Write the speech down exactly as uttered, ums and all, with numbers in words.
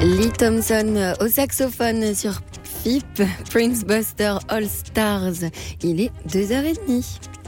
Lee Thompson au saxophone sur F I P, Prince Buster All Stars. Il est deux heures trente.